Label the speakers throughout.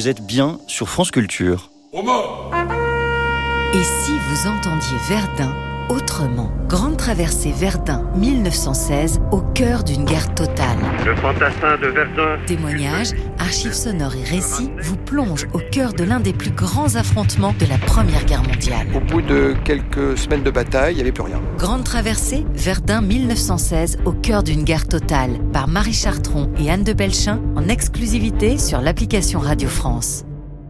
Speaker 1: vous êtes bien sur France Culture.
Speaker 2: Et si vous entendiez Verdun autrement? Grande traversée Verdun 1916, au cœur d'une guerre totale.
Speaker 3: Le fantassin de Verdun.
Speaker 2: Témoignages, archives sonores et récits vous plongent au cœur de l'un des plus grands affrontements de la Première Guerre mondiale.
Speaker 4: Au bout de quelques semaines de bataille, il n'y avait plus rien.
Speaker 2: Grande traversée Verdun 1916, au cœur d'une guerre totale, par Marie Chartron et Anne de Belchin, en exclusivité sur l'application Radio France.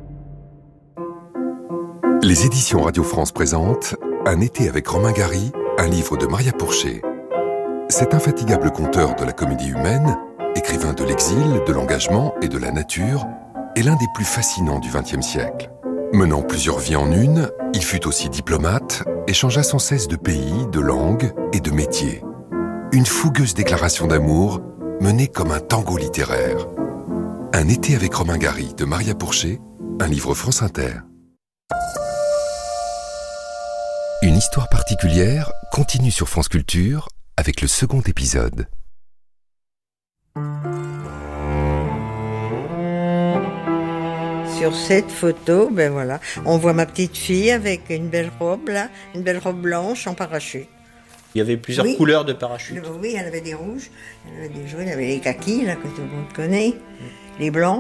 Speaker 5: Les éditions Radio France présentent Un été avec Romain Gary, un livre de Maria Pourchet. Cet infatigable conteur de la comédie humaine, écrivain de l'exil, de l'engagement et de la nature, est l'un des plus fascinants du XXe siècle. Menant plusieurs vies en une, il fut aussi diplomate et changea sans cesse de pays, de langue et de métier. Une fougueuse déclaration d'amour menée comme un tango littéraire. Un été avec Romain Gary de Maria Pourchet, un livre France Inter. Une histoire particulière continue sur France Culture avec le second épisode.
Speaker 6: Sur cette photo, voilà, on voit ma petite fille avec une belle robe là, une belle robe blanche en parachute.
Speaker 7: Il y avait plusieurs couleurs de parachutes.
Speaker 6: Oui, il y en avait des rouges, il y en avait des jaunes, il y avait les kakis là que tout le monde connaît, les blancs.